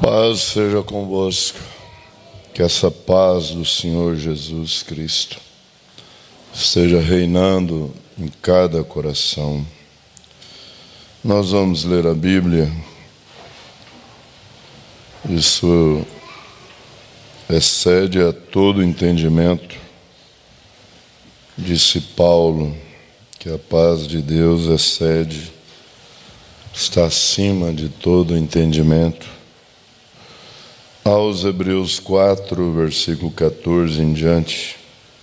Paz seja convosco, que essa paz do Senhor Jesus Cristo esteja reinando em cada coração. Nós vamos ler a Bíblia. Isso excede a todo entendimento. Disse Paulo que a paz de Deus está acima de todo entendimento. Aos Hebreus 4, versículo 14 em diante.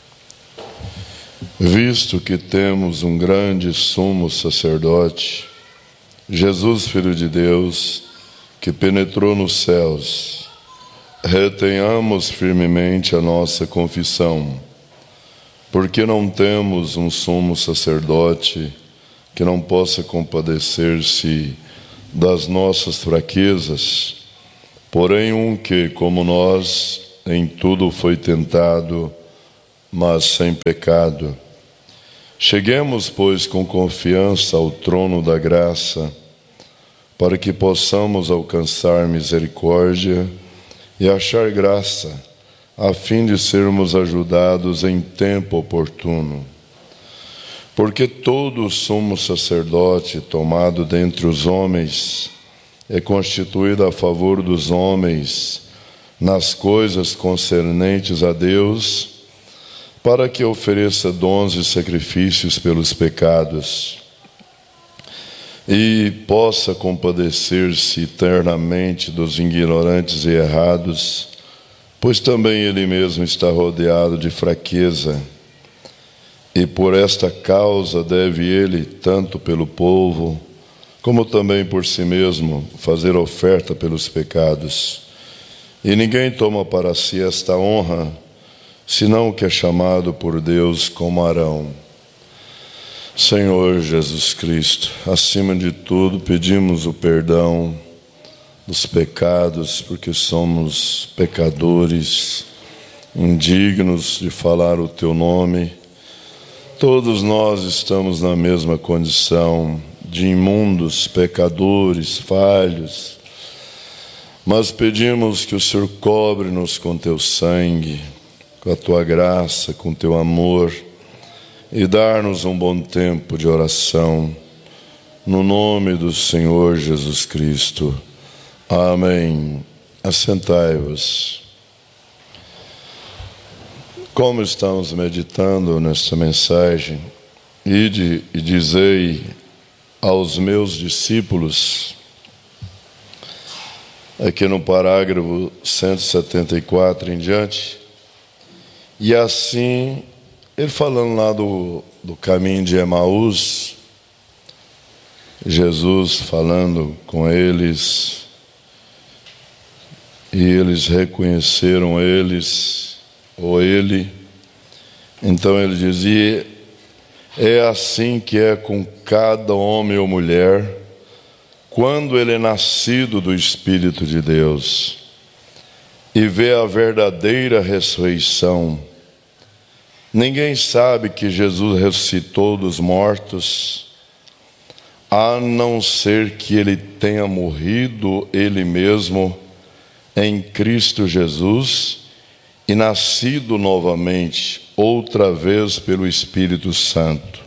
Visto que temos um grande sumo sacerdote, Jesus, Filho de Deus, que penetrou nos céus, retenhamos firmemente a nossa confissão, porque não temos um sumo sacerdote que não possa compadecer-se das nossas fraquezas, porém um que, como nós, em tudo foi tentado, mas sem pecado. Cheguemos, pois, com confiança ao trono da graça, para que possamos alcançar misericórdia e achar graça, a fim de sermos ajudados em tempo oportuno. Porque todo sumo sacerdote tomado dentre os homens é constituído a favor dos homens nas coisas concernentes a Deus, para que ofereça dons e sacrifícios pelos pecados, e possa compadecer-se eternamente dos ignorantes e errados, pois também ele mesmo está rodeado de fraqueza, e por esta causa deve ele, tanto pelo povo, como também por si mesmo, fazer oferta pelos pecados. E ninguém toma para si esta honra, senão o que é chamado por Deus como Arão. Senhor Jesus Cristo, acima de tudo pedimos o perdão dos pecados, porque somos pecadores, indignos de falar o Teu nome. Todos nós estamos na mesma condição, de imundos, pecadores, falhos, mas pedimos que o Senhor cobre-nos com Teu sangue, com a Tua graça, com Teu amor, e dar-nos um bom tempo de oração, no nome do Senhor Jesus Cristo. Amém. Assentai-vos. Como estamos meditando nesta mensagem, ide e dizei aos meus discípulos, aqui no parágrafo 174 em diante, e assim, ele falando lá do caminho de Emaús, Jesus falando com eles, e eles reconheceram ele, então ele dizia: é assim que é com cada homem ou mulher, quando ele é nascido do Espírito de Deus, e vê a verdadeira ressurreição. Ninguém sabe que Jesus ressuscitou dos mortos, a não ser que ele tenha morrido ele mesmo em Cristo Jesus e nascido novamente, outra vez pelo Espírito Santo.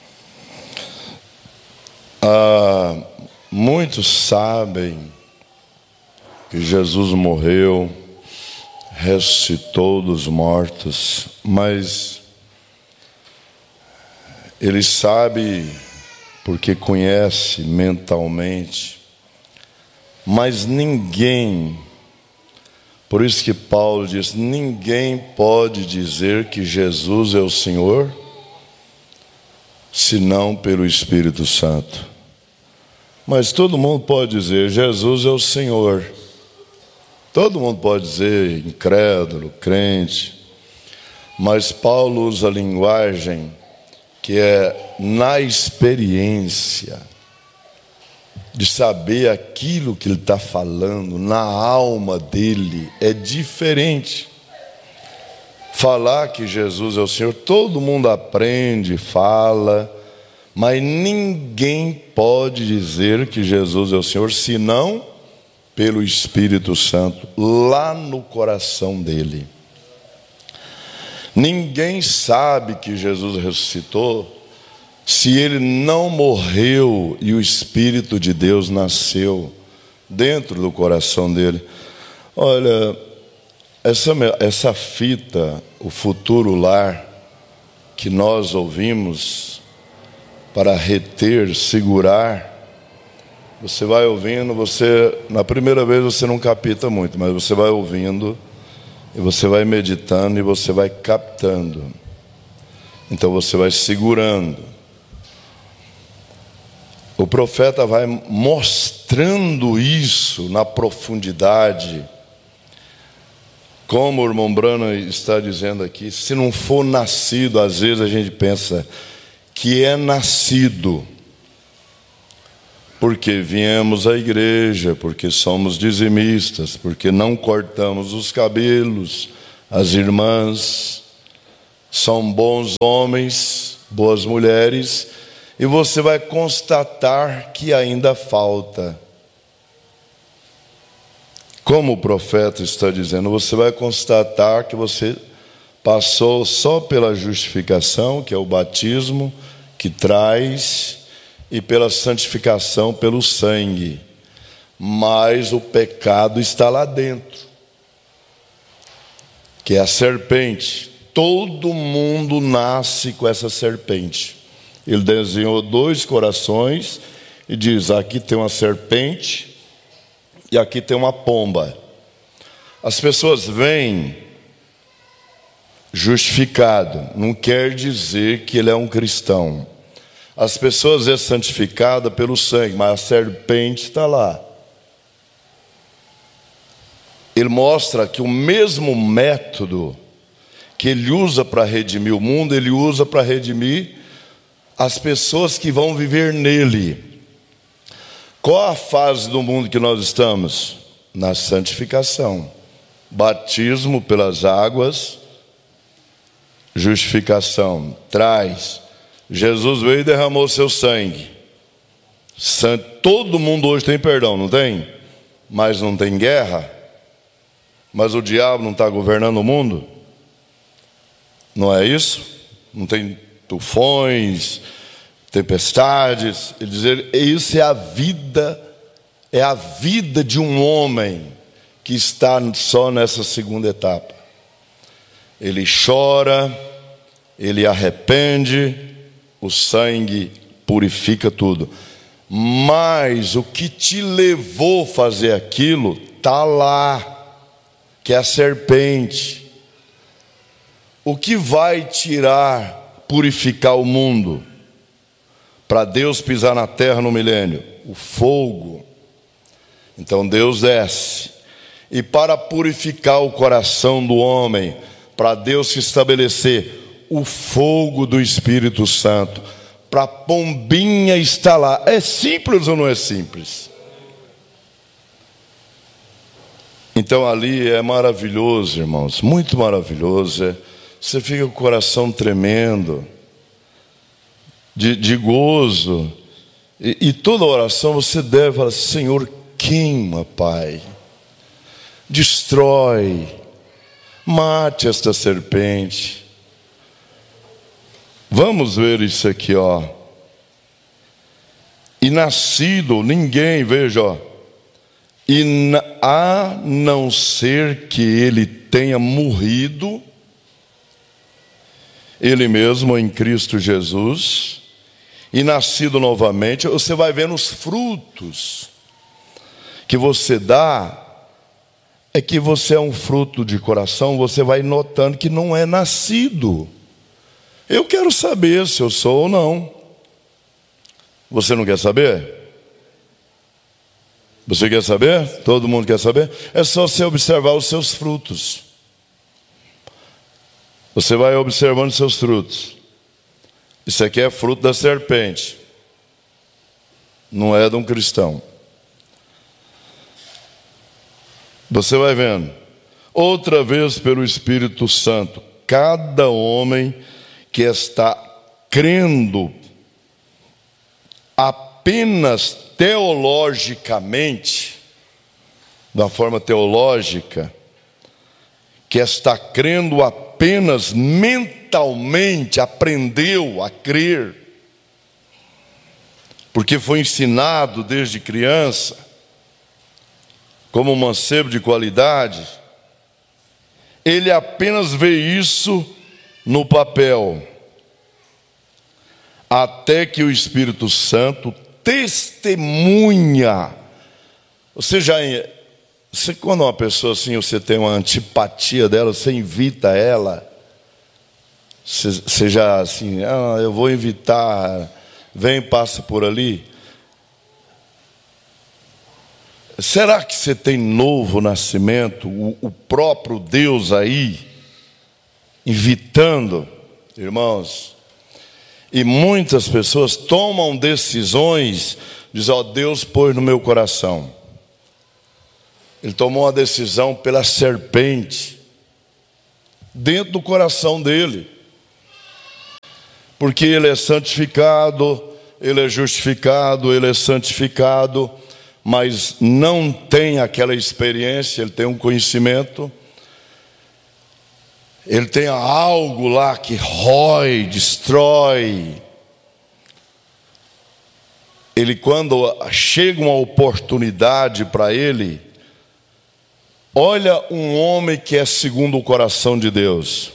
Muitos sabem que Jesus morreu, ressuscitou dos mortos, mas ele sabe porque conhece mentalmente, mas ninguém, por isso que Paulo diz, ninguém pode dizer que Jesus é o Senhor, senão pelo Espírito Santo. Mas todo mundo pode dizer, Jesus é o Senhor. Todo mundo pode dizer, incrédulo, crente, mas Paulo usa a linguagem que é na experiência, de saber aquilo que ele está falando, na alma dele, é diferente. Falar que Jesus é o Senhor, todo mundo aprende, fala, mas ninguém pode dizer que Jesus é o Senhor, senão pelo Espírito Santo lá no coração dele. Ninguém sabe que Jesus ressuscitou se ele não morreu e o Espírito de Deus nasceu dentro do coração dele. Olha, essa fita, o futuro lar, que nós ouvimos para reter, segurar, você vai ouvindo, na primeira vez você não capta muito, mas você vai ouvindo, e você vai meditando, e você vai captando. Então você vai segurando. O profeta vai mostrando isso na profundidade. Como o irmão Branham está dizendo aqui, se não for nascido, às vezes a gente pensa que é nascido, porque viemos à igreja, porque somos dizimistas, porque não cortamos os cabelos, as irmãs são bons homens, boas mulheres, e você vai constatar que ainda falta. Como o profeta está dizendo, você vai constatar que você passou só pela justificação, que é o batismo, que traz, e pela santificação pelo sangue. Mas o pecado está lá dentro, que é a serpente. Todo mundo nasce com essa serpente. Ele desenhou 2 corações e diz: aqui tem uma serpente e aqui tem uma pomba. As pessoas vêm justificado, não quer dizer que ele é um cristão. As pessoas é santificada pelo sangue, mas a serpente está lá. Ele mostra que o mesmo método que ele usa para redimir o mundo, ele usa para redimir as pessoas que vão viver nele. Qual a fase do mundo que nós estamos? Na santificação. Batismo pelas águas, justificação, traz. Jesus veio e derramou seu sangue. Todo mundo hoje tem perdão, não tem? Mas não tem guerra? Mas o diabo não está governando o mundo? Não é isso? Não tem tufões, tempestades. Ele diz, isso é a vida de um homem que está só nessa segunda etapa. Ele chora, ele arrepende, o sangue purifica tudo. Mas o que te levou a fazer aquilo está lá, que é a serpente. O que vai tirar, purificar o mundo, para Deus pisar na terra no milênio? O fogo. Então Deus desce. E para purificar o coração do homem, para Deus se estabelecer, o fogo do Espírito Santo, para a pombinha estar lá. É simples ou não é simples? Então ali é maravilhoso, irmãos, muito maravilhoso. Você fica com o coração tremendo, de gozo. E toda oração você deve falar: Senhor, queima, Pai, destrói, mate esta serpente. Vamos ver isso aqui, ó. E nascido, ninguém, veja, ó. E a não ser que ele tenha morrido, ele mesmo em Cristo Jesus, e nascido novamente, você vai vendo os frutos que você dá. É que você é um fruto de coração, você vai notando que não é nascido. Eu quero saber se eu sou ou não. Você não quer saber? Você quer saber? Todo mundo quer saber? É só você observar os seus frutos. Você vai observando os seus frutos. Isso aqui é fruto da serpente. Não é de um cristão. Você vai vendo. Outra vez pelo Espírito Santo, cada homem que está crendo apenas teologicamente, da forma teológica, que está crendo apenas mentalmente, aprendeu a crer, porque foi ensinado desde criança, como um mancebo de qualidade, ele apenas vê isso no papel, até que o Espírito Santo testemunha. Quando uma pessoa assim, você tem uma antipatia dela, você invita ela, você já assim, eu vou invitar, vem, passa por ali. Será que você tem novo nascimento, o próprio Deus aí, invitando? Irmãos, e muitas pessoas tomam decisões, dizem, Deus pôs no meu coração. Ele tomou uma decisão pela serpente, dentro do coração dele, porque ele é santificado, ele é justificado, ele é santificado, mas não tem aquela experiência, ele tem um conhecimento, ele tem algo lá que rói, destrói. Ele, quando chega uma oportunidade para ele, olha um homem que é segundo o coração de Deus.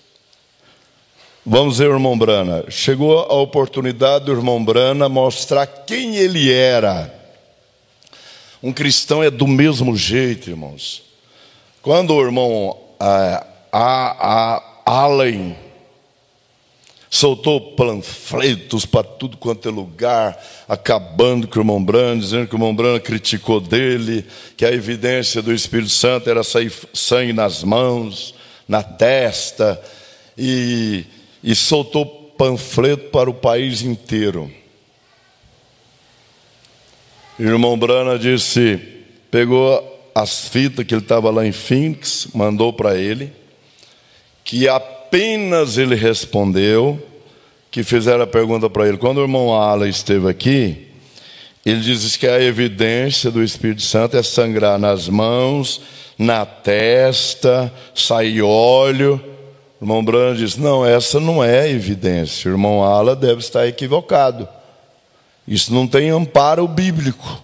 Vamos ver o irmão Brana. Chegou a oportunidade do irmão Brana mostrar quem ele era. Um cristão é do mesmo jeito, irmãos. Quando o irmão Allen soltou panfletos para tudo quanto é lugar, acabando com o irmão Brana, dizendo que o irmão Brana criticou dele, que a evidência do Espírito Santo era sair sangue nas mãos, na testa, e soltou panfleto para o país inteiro. O irmão Brana disse, pegou as fitas que ele estava lá em Phoenix, mandou para ele, que apenas ele respondeu, que fizeram a pergunta para ele. Quando o irmão Ala esteve aqui, ele disse que a evidência do Espírito Santo é sangrar nas mãos, na testa, sair óleo. O irmão Brana disse, não, essa não é a evidência. O irmão Ala deve estar equivocado. Isso não tem amparo bíblico.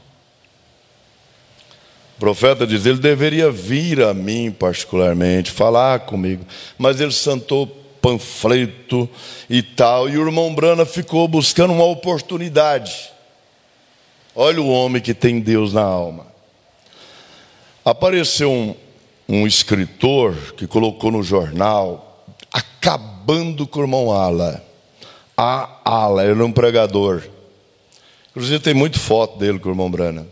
O profeta diz, ele deveria vir a mim particularmente, falar comigo, mas ele santou panfleto e tal, e o irmão Brana ficou buscando uma oportunidade. Olha o homem que tem Deus na alma. Apareceu um escritor que colocou no jornal, acabando com o irmão Ala. Ala, ele é um pregador. Inclusive tem muita foto dele com o irmão Brana.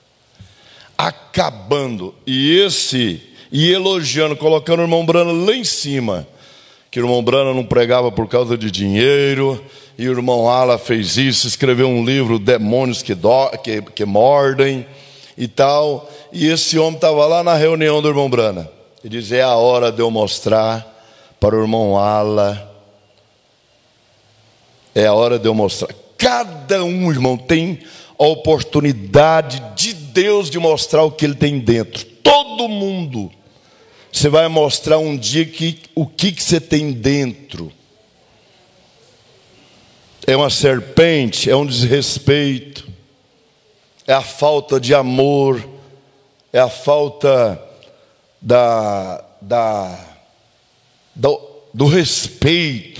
Acabando, e elogiando, colocando o irmão Brana lá em cima, que o irmão Brana não pregava por causa de dinheiro, e o irmão Ala fez isso, escreveu um livro, Demônios que Mordem, e tal, e esse homem estava lá na reunião do irmão Brana, e diz, é a hora de eu mostrar para o irmão Ala, é a hora de eu mostrar. Cada um, irmão, tem a oportunidade de Deus de mostrar o que ele tem dentro. Todo mundo. Você vai mostrar um dia o que você tem dentro. É uma serpente, é um desrespeito, é a falta de amor, é a falta do respeito.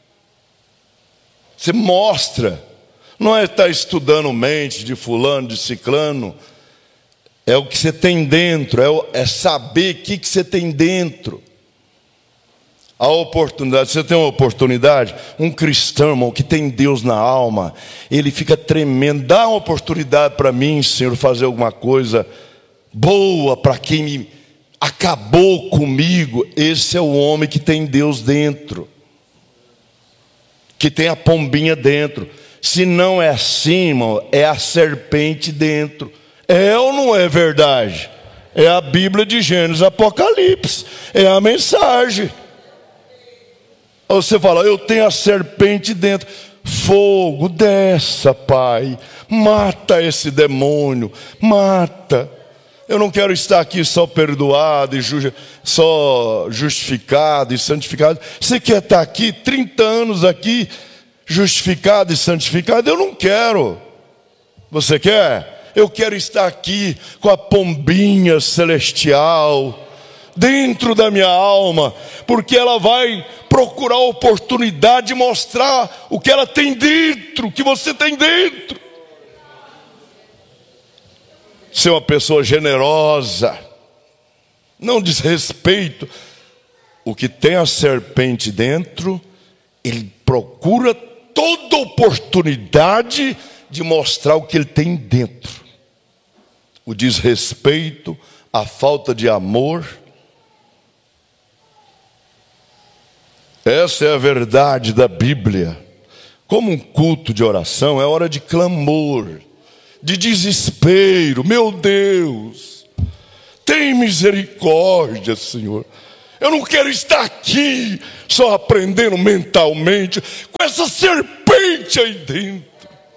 Você mostra. Não é estar estudando mente de fulano, de ciclano. É o que você tem dentro. É saber o que você tem dentro. A oportunidade. Você tem uma oportunidade. Um cristão, irmão, que tem Deus na alma, ele fica tremendo. Dá uma oportunidade para mim, Senhor, fazer alguma coisa boa para quem acabou comigo. Esse é o homem que tem Deus dentro, que tem a pombinha dentro. Se não é assim, irmão, é a serpente dentro. É ou não é verdade? É a Bíblia de Gênesis, Apocalipse. É a mensagem. Você fala, eu tenho a serpente dentro. Fogo, desça, Pai. Mata esse demônio. Mata. Eu não quero estar aqui só perdoado, só justificado e santificado. Você quer estar aqui, 30 anos aqui, justificado e santificado? Eu não quero. Você quer? Eu quero estar aqui com a pombinha celestial dentro da minha alma, porque ela vai procurar a oportunidade de mostrar o que ela tem dentro, o que você tem dentro. Ser uma pessoa generosa, não desrespeito. O que tem a serpente dentro, ele procura toda oportunidade de mostrar o que ele tem dentro. O desrespeito, a falta de amor. Essa é a verdade da Bíblia. Como um culto de oração é hora de clamor, de desespero. Meu Deus, tem misericórdia, Senhor. Eu não quero estar aqui só aprendendo mentalmente com essa serpente aí dentro.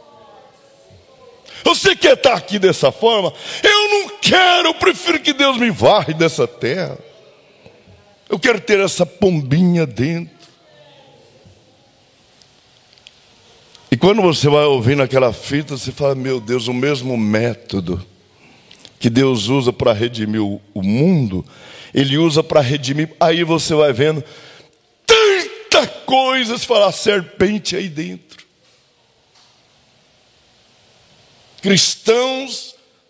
Você quer estar aqui dessa forma? Eu não quero, eu prefiro que Deus me varre dessa terra. Eu quero ter essa pombinha dentro. E quando você vai ouvindo aquela fita, você fala, meu Deus, o mesmo método que Deus usa para redimir o mundo, Ele usa para redimir. Aí você vai vendo tanta coisa, você fala, a serpente aí dentro. Cristãos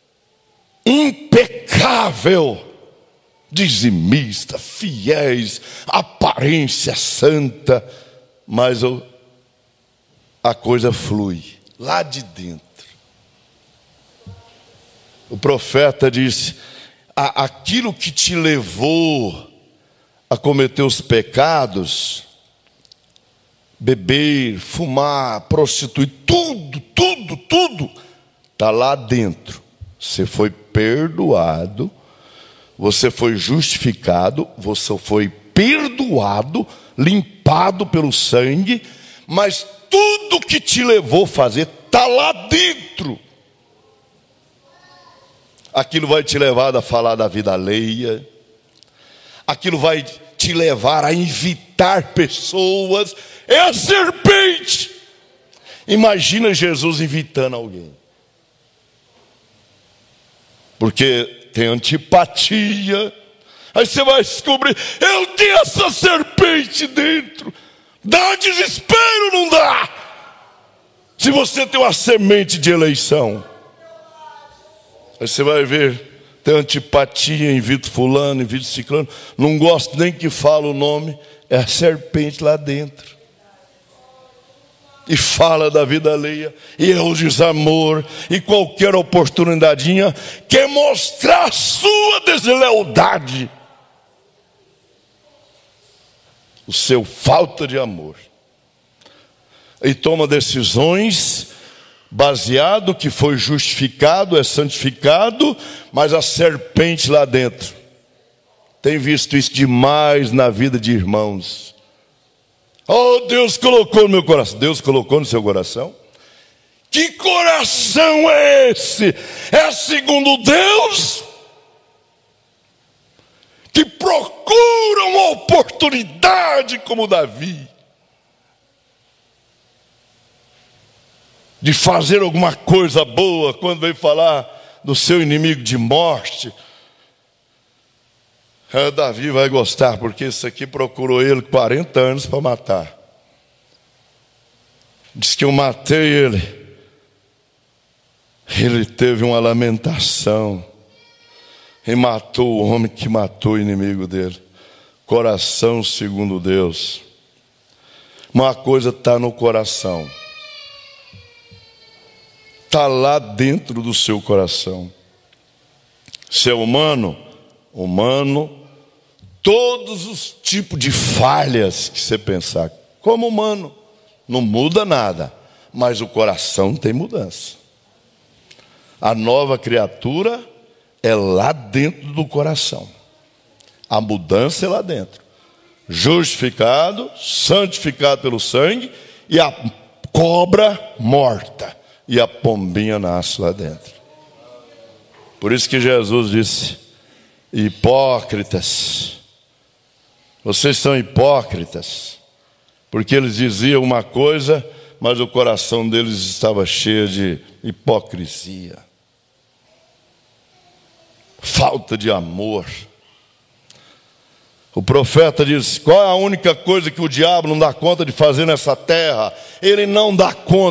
impecável, dizimista, fiéis, aparência santa, mas a coisa flui lá de dentro. O profeta disse, aquilo que te levou a cometer os pecados, beber, fumar, prostituir, tudo, está lá dentro. Você foi perdoado, você foi justificado, você foi perdoado, limpado pelo sangue, mas tudo que te levou a fazer está lá dentro. Aquilo vai te levar a falar da vida alheia, aquilo vai te levar a invitar pessoas. É a serpente. Imagina Jesus invitando alguém, porque tem antipatia. Aí você vai descobrir, eu tenho essa serpente dentro. Dá desespero, não dá? Se você tem uma semente de eleição, aí você vai ver, tem antipatia, invito fulano, invito ciclano, não gosto nem que fale o nome, é a serpente lá dentro. E fala da vida alheia, e é o desamor, e qualquer oportunidadinha quer mostrar a sua deslealdade, o seu falta de amor, e toma decisões baseado que foi justificado, é santificado, mas a serpente lá dentro. Tem visto isso demais na vida de irmãos. Oh, Deus colocou no meu coração. Deus colocou no seu coração? Que coração é esse? É segundo Deus? Que procura uma oportunidade como Davi de fazer alguma coisa boa quando veio falar do seu inimigo de morte. Davi vai gostar, porque esse aqui procurou ele 40 anos para matar. Diz que eu matei ele. Ele teve uma lamentação e matou o homem que matou o inimigo dele. Coração segundo Deus. Uma coisa está no coração, está lá dentro do seu coração. Se é humano, todos os tipos de falhas que você pensar, como humano, não muda nada, mas o coração tem mudança. A nova criatura é lá dentro do coração. A mudança é lá dentro. Justificado, santificado pelo sangue, e a cobra morta, e a pombinha nasce lá dentro. Por isso que Jesus disse: hipócritas, vocês são hipócritas, porque eles diziam uma coisa, mas o coração deles estava cheio de hipocrisia, falta de amor. O profeta diz: qual é a única coisa que o diabo não dá conta de fazer nessa terra? Ele não dá conta